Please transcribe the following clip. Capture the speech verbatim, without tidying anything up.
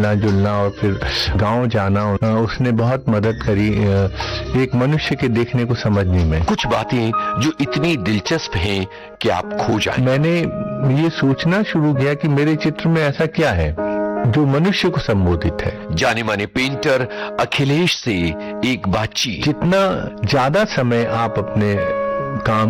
मिलना जुलना और फिर गांव जाना, उसने बहुत मदद करी एक मनुष्य के देखने को समझने में। कुछ बातें जो इतनी दिलचस्प हैं कि आप खो जाएं। मैंने ये सोचना शुरू किया कि मेरे चित्र में ऐसा क्या है जो मनुष्य को संबोधित है। जाने माने पेंटर अखिलेश से एक बातचीत। जितना ज्यादा समय आप अपने काम